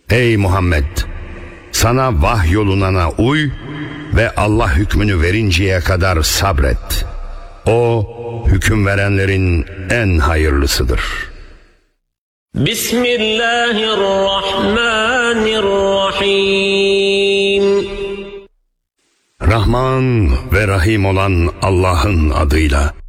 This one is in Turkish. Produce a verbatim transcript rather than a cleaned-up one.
Ey Muhammed! Sana vahyolunana uy ve Allah hükmünü verinceye kadar sabret. O, hüküm verenlerin en hayırlısıdır. Bismillahirrahmanirrahim. Rahman ve Rahim olan Allah'ın adıyla.